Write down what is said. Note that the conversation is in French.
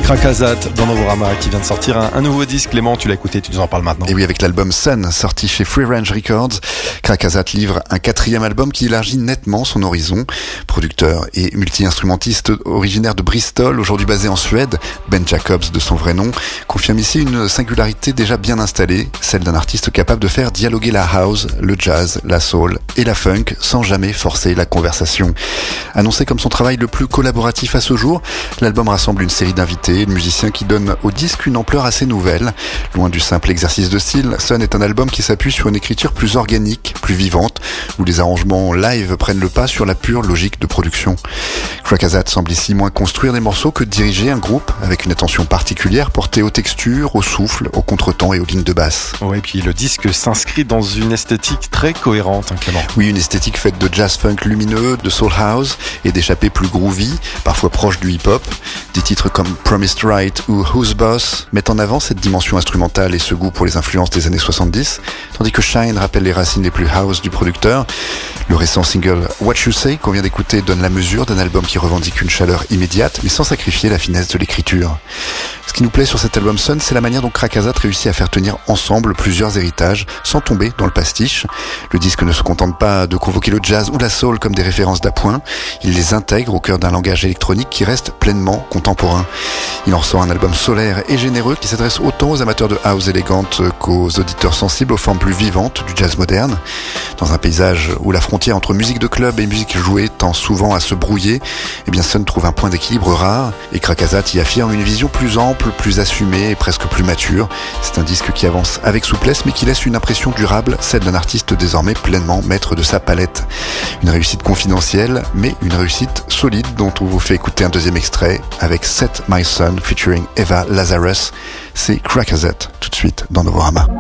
Krakazat dans Novorama qui vient de sortir un nouveau disque. Clément, tu l'as écouté, tu nous en parles maintenant. Et oui, avec l'album Sun, sorti chez Free Range Records, Krakazat livre un 4e album qui élargit nettement son horizon. Producteur et multi-instrumentiste originaire de Bristol, aujourd'hui basé en Suède, Ben Jacobs de son vrai nom, confirme ici une singularité déjà bien installée, celle d'un artiste capable de faire dialoguer la house, le jazz, la soul et la funk sans jamais forcer la conversation. Annoncé comme son travail le plus collaboratif à ce jour, l'album rassemble une série d'invités, de musiciens qui donnent au disque une ampleur assez nouvelle. Loin du simple exercice de style, Sun est un album qui s'appuie sur une écriture plus organique, plus vivante, où les arrangements live prennent le pas sur la pure logique de production. Krakazat semble ici moins construire des morceaux que diriger un groupe, avec une attention particulière portée aux textures, au souffle, au contretemps et aux lignes de basse. Ouais, et puis le disque s'inscrit dans une esthétique très cohérente, Clément. Oui, une esthétique faite de jazz funk lumineux, de soul house et d'échappées plus groovy, parfois proches du hip-hop. Des titres comme Promised Right ou Who's Boss mettent en avant cette dimension instrumentale et ce goût pour les influences des années 70, tandis que Shine rappelle les racines les plus house du producteur. Le récent single What You Say qu'on vient d'écouter donne la mesure d'un album qui revendique une chaleur immédiate mais sans sacrifier la finesse de l'écriture. Ce qui nous plaît sur cet album Sun, c'est la manière dont Krakazat réussit à faire tenir ensemble plusieurs héritages sans tomber dans le pastiche. Le disque ne se contente pas de convoquer le jazz ou la soul comme des références d'appoint, il les intègre au cœur d'un langage électronique qui reste pleinement contemporain. Il en ressort un album solaire et généreux qui s'adresse autant aux amateurs de house élégante qu'aux auditeurs sensibles aux formes plus vivantes du jazz moderne. Dans un paysage où la frontière entre musique de club et musique jouée tend souvent à se brouiller, eh bien Sun trouve un point d'équilibre rare et Krakazat y affirme une vision plus ample, plus assumée et presque plus mature. C'est un disque qui avance avec souplesse mais qui laisse une impression durable, celle d'un artiste désormais pleinement maître de sa palette. Une réussite confidentielle mais une réussite solide dont on vous fait écouter un deuxième extrait avec Set My Sun featuring Eva Lazarus. C'est Krakazat tout de suite dans Novorama.